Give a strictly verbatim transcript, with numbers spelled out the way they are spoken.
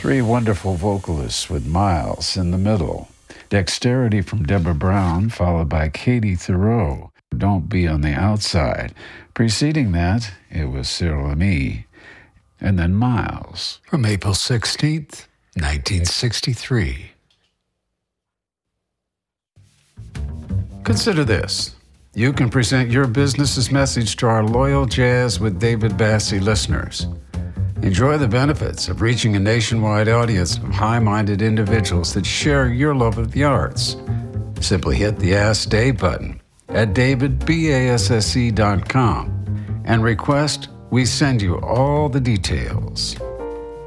Three wonderful vocalists with Miles in the middle. Dexterity from Deborah Brown, followed by Katie Thoreau, Don't Be on the Outside. Preceding that, it was Cyril and me, and then Miles. From April sixteenth, nineteen sixty-three. Consider this. You can present your business's message to our loyal Jazz with David Bassie listeners. Enjoy the benefits of reaching a nationwide audience of high-minded individuals that share your love of the arts. Simply hit the Ask Dave button at david basse dot com and request we send you all the details.